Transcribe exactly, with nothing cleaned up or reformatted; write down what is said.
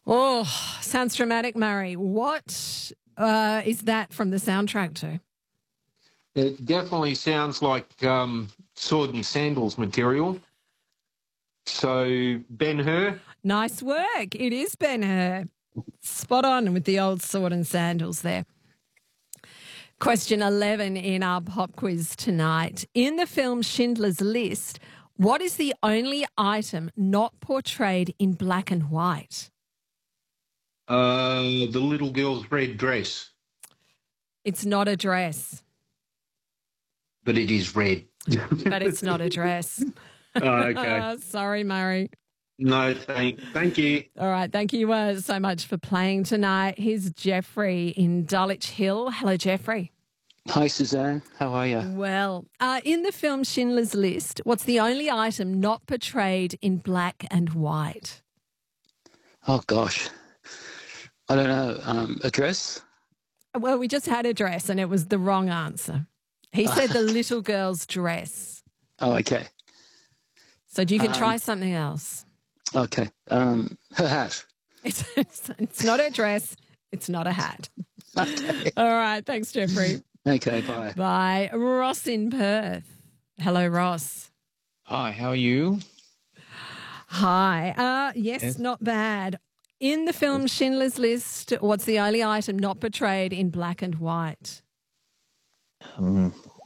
Oh, sounds dramatic, Murray. What uh, is that from the soundtrack to? It definitely sounds like um, sword and sandals material. So, Ben-Hur? Nice work. It is Ben-Hur. Spot on with the old sword and sandals there. Question eleven in our pop quiz tonight. In the film Schindler's List, what is the only item not portrayed in black and white? Uh, the little girl's red dress. It's not a dress. But it is red. But it's not a dress. Oh, okay. Sorry, Murray. No, thank, thank you. All right, thank you uh, so much for playing tonight. Here's Jeffrey in Dulwich Hill. Hello, Jeffrey. Hi, Suzanne. How are you? Well, uh, in the film Schindler's List, what's the only item not portrayed in black and white? Oh, gosh. I don't know. Um, a dress? Well, we just had a dress and it was the wrong answer. He said the little girl's dress. Oh, okay. So you can Um, try something else. Okay. Um, her hat. It's, it's, it's not a dress. It's not a hat. Okay. All right. Thanks, Jeffrey. Okay, bye. Bye. Ross in Perth. Hello, Ross. Hi, how are you? Hi. Uh, yes, Yes. not bad. In the film Schindler's List, what's the only item not portrayed in black and white? Um,